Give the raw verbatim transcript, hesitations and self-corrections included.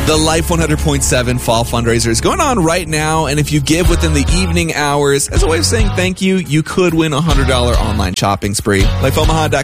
The Life one hundred point seven Fall Fundraiser is going on right now, and if you give within the evening hours, as a way of saying thank you, you could win a one hundred dollars online shopping spree. Life Omaha dot com